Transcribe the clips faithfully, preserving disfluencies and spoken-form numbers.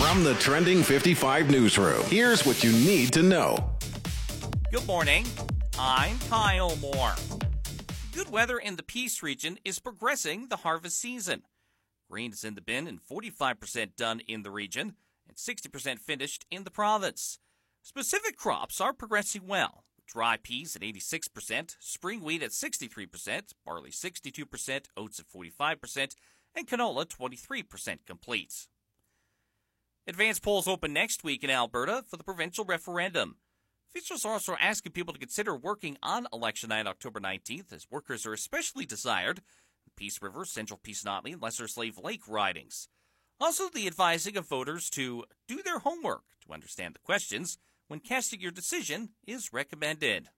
From the Trending fifty-five newsroom, here's what you need to know. Good morning. I'm Kyle Moore. Good weather in the Peace region is progressing the harvest season. Grain is in the bin and forty-five percent done in the region and sixty percent finished in the province. Specific crops are progressing well. Dry peas at eighty-six percent, spring wheat at sixty-three percent, barley sixty-two percent, oats at forty-five percent, and canola twenty-three percent complete. Advance polls open next week in Alberta for the provincial referendum. Officials are also asking people to consider working on election night, October nineteenth, as workers are especially desired in Peace River, Central Peace Notley, and Lesser Slave Lake ridings. Also, the advising of voters to do their homework to understand the questions when casting your decision is recommended.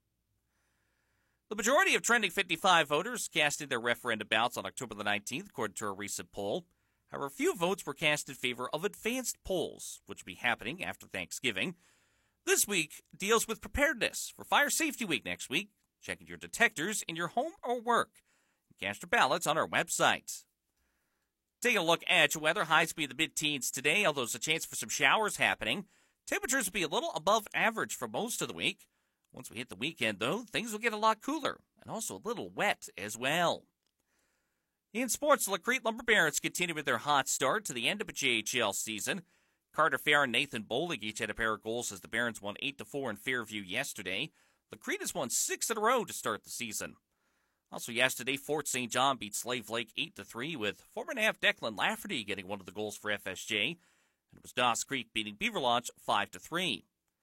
The majority of Trending fifty-five voters casted their referendum ballots on October the nineteenth, according to a recent poll. However, few votes were cast in favor of advanced polls, which will be happening after Thanksgiving. This week deals with preparedness for Fire Safety Week next week, checking your detectors in your home or work. Cast your ballots on our website. Taking a look at your weather, highs will be in the mid-teens today, although there's a chance for some showers happening. Temperatures will be a little above average for most of the week. Once we hit the weekend, though, things will get a lot cooler and also a little wet as well. In sports, the Lacrete Lumber Barons continue with their hot start to the end of the J H L season. Carter Fair and Nathan Bolig each had a pair of goals as the Barons won eight to four in Fairview yesterday. Lacrete has won six in a row to start the season. Also yesterday, Fort Saint John beat Slave Lake eight to three, with former N A V Declan Lafferty getting one of the goals for F S J. And it was Dawes Creek beating Beaver Lodge five to three.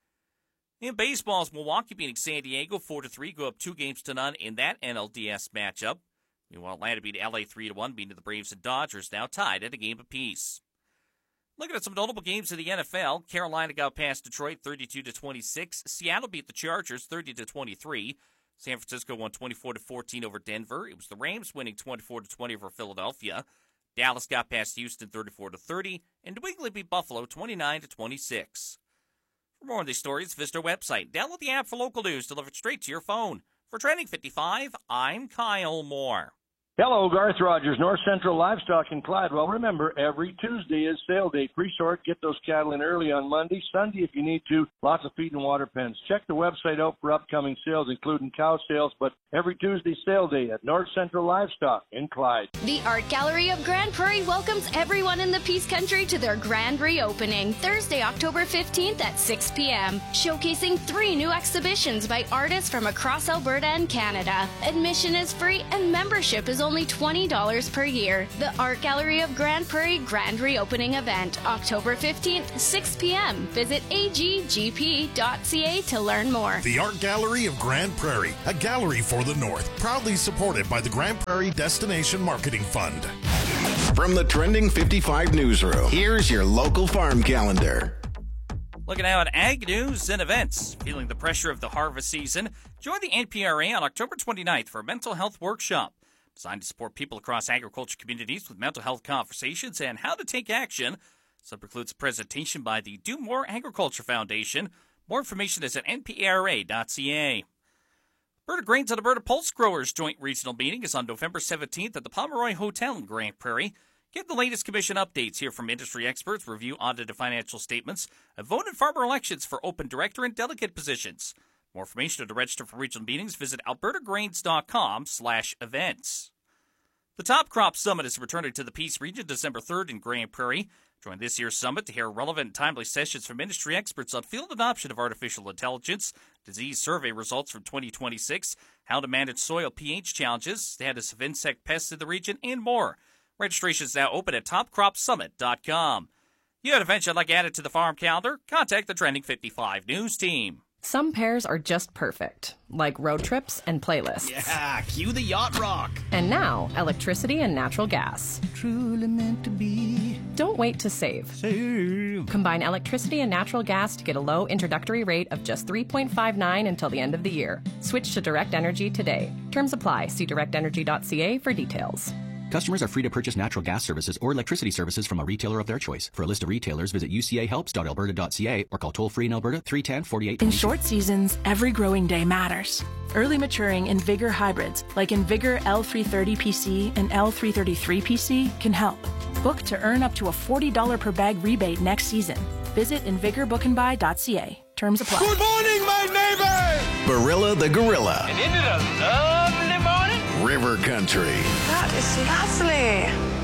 In baseball, Milwaukee beating San Diego four to three, go up two games to none in that N L D S matchup. Meanwhile, Atlanta beat L A three to one, beating the Braves and Dodgers, now tied at a game apiece. Looking at some notable games in the N F L, Carolina got past Detroit thirty-two to twenty-six. Seattle beat the Chargers thirty to twenty-three. San Francisco won twenty-four to fourteen over Denver. It was the Rams winning twenty-four to twenty over Philadelphia. Dallas got past Houston thirty-four to thirty, and New England beat Buffalo twenty-nine to twenty-six. For more on these stories, visit our website. Download the app for local news delivered straight to your phone. For Trending fifty-five, I'm Kyle Moore. Hello, Garth Rogers, North Central Livestock in Clyde. Well, remember, every Tuesday is sale day. Pre-sort, get those cattle in early on Monday. Sunday, if you need to, lots of feed and water pens. Check the website out for upcoming sales, including cow sales, but every Tuesday sale day at North Central Livestock in Clyde. The Art Gallery of Grand Prairie welcomes everyone in the Peace Country to their grand reopening, Thursday, October fifteenth at six p.m., showcasing three new exhibitions by artists from across Alberta and Canada. Admission is free and membership is only twenty dollars per year. The Art Gallery of Grand Prairie Grand Reopening Event, October fifteenth, six p.m. Visit a g g p dot c a to learn more. The Art Gallery of Grand Prairie, a gallery for the North, proudly supported by the Grand Prairie Destination Marketing Fund. From the Trending fifty-five newsroom, here's your local farm calendar. Looking now at ag news and events. Feeling the pressure of the harvest season? Join the N P R A on October twenty-ninth for a mental health workshop designed to support people across agriculture communities with mental health conversations and how to take action. This includes a presentation by the Do More Agriculture Foundation. More information is at n p r a dot c a. Alberta Grains and Alberta Pulse Growers joint regional meeting is on November seventeenth at the Pomeroy Hotel in Grand Prairie. Get the latest commission updates, hear from industry experts, review audited financial statements, and vote in farmer elections for open director and delegate positions. More information or to register for regional meetings, visit albertagrains.com slash events. The Top Crop Summit is returning to the Peace Region December third in Grand Prairie. Join this year's summit to hear relevant and timely sessions from industry experts on field adoption of artificial intelligence, disease survey results from twenty twenty-six, how to manage soil pH challenges, status of insect pests in the region, and more. Registration is now open at top crop summit dot com. You have an event you'd like added to the farm calendar? Contact the Trending fifty-five News team. Some pairs are just perfect, like road trips and playlists. Yeah, cue the yacht rock. And now, electricity and natural gas. Truly meant to be. Don't wait to save. Save. Combine electricity and natural gas to get a low introductory rate of just three point five nine until the end of the year. Switch to Direct Energy today. Terms apply. See direct energy dot c a for details. Customers are free to purchase natural gas services or electricity services from a retailer of their choice. For a list of retailers, visit u c a helps dot alberta dot c a or call toll-free in Alberta three one zero, four eight two two. In short seasons, every growing day matters. Early maturing InVigor hybrids like InVigor L three thirty P C and L three thirty-three P C can help. Book to earn up to a forty dollars per bag rebate next season. Visit invigor book and buy dot c a. Terms apply. Good morning, my neighbor! Barilla the Gorilla. And isn't it a lovely morning? River Country. That is lovely.